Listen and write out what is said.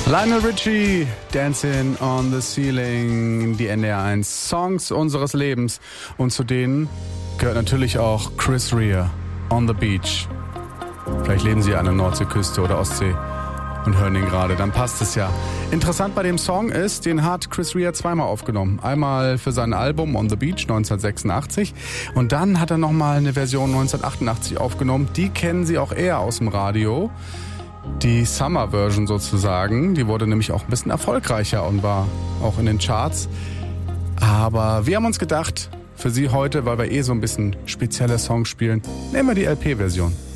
Lionel Richie, Dancing on the Ceiling, die NDR1 Songs unseres Lebens. Und zu denen gehört natürlich auch Chris Rea, On the Beach. Vielleicht leben Sie an der Nordseeküste oder Ostsee und hören den gerade, dann passt es ja. Interessant bei dem Song ist, den hat Chris Rea zweimal aufgenommen. Einmal für sein Album On the Beach 1986 und dann hat er nochmal eine Version 1988 aufgenommen. Die kennen Sie auch eher aus dem Radio. Die Summer-Version sozusagen, die wurde nämlich auch ein bisschen erfolgreicher und war auch in den Charts. Aber wir haben uns gedacht, für Sie heute, weil wir so ein bisschen spezielle Songs spielen, nehmen wir die LP-Version.